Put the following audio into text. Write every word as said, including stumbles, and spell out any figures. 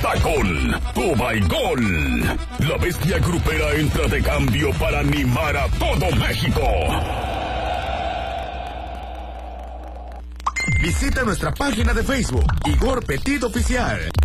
cuenta con Toma y Gol. La bestia grupera entra de cambio para animar a todo México. Visita nuestra página de Facebook, Igor Petit Oficial.